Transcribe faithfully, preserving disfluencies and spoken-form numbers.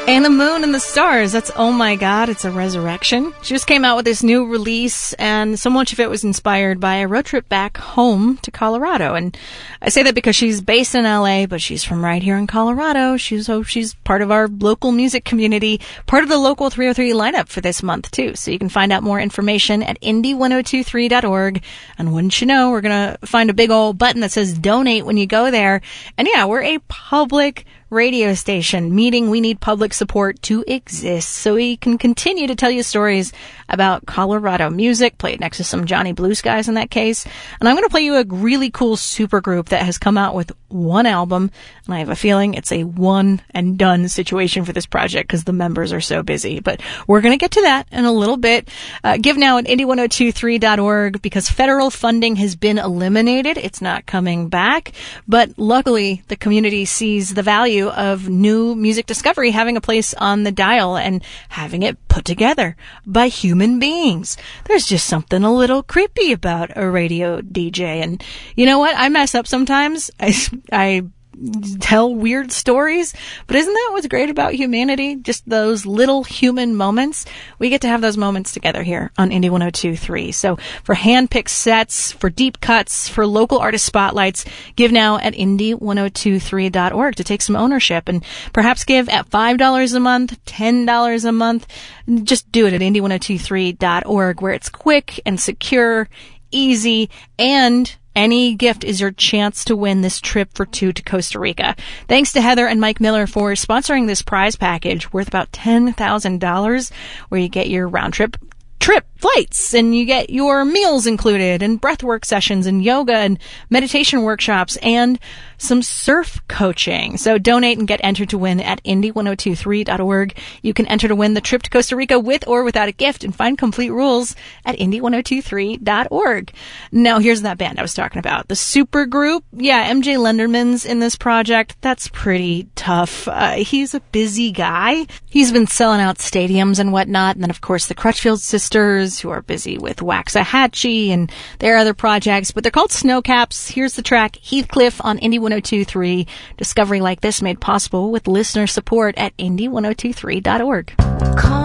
And the moon and the stars, that's Oh My God, It's a Resurrection. She just came out with this new release, and so much of it was inspired by a road trip back home to Colorado. And I say that because she's based in L A, but she's from right here in Colorado. She's so she's part of our local music community, part of the Local three oh three lineup for this month, too. So you can find out more information at indie ten twenty-three dot org. And wouldn't you know, we're going to find a big old button that says donate when you go there. And yeah, we're a public radio station, meaning we need public support to exist so we can continue to tell you stories about Colorado music, play it next to some Johnny Blue Skies in that case. And I'm going to play you a really cool supergroup that has come out with one album, and I have a feeling it's a one and done situation for this project because the members are so busy. But we're going to get to that in a little bit. Uh, give now at indie ten twenty-three dot org because federal funding has been eliminated. It's not coming back, but luckily the community sees the value of new music discovery having a place on the dial and having it put together by human beings. There's just something a little creepy about a radio D J. And you know what? I mess up sometimes. I, I tell weird stories, but isn't that what's great about humanity? Just those little human moments. We get to have those moments together here on Indie ten twenty-three. So for hand-picked sets, for deep cuts, for local artist spotlights, give now at indie ten twenty-three dot org to take some ownership, and perhaps give at five dollars a month, ten dollars a month. Just do it at indie ten twenty-three dot org, where it's quick and secure, easy, and any gift is your chance to win this trip for two to Costa Rica. Thanks to Heather and Mike Miller for sponsoring this prize package worth about ten thousand dollars, where you get your round trip trip flights, and you get your meals included, and breathwork sessions, and yoga and meditation workshops, and some surf coaching. So donate and get entered to win at indie ten twenty-three dot org. You can enter to win the trip to Costa Rica with or without a gift, and find complete rules at indie ten twenty-three dot org. Now here's that band I was talking about, the supergroup. Yeah, M J Lenderman's in this project. That's pretty tough. Uh, he's a busy guy. He's been selling out stadiums and whatnot, and then of course the Crutchfield Sisters, who are busy with Waxahachie and their other projects, but they're called Snowcaps. Here's the track Heathcliff on Indie ten twenty-three. Discovery like this made possible with listener support at indie ten twenty-three dot org.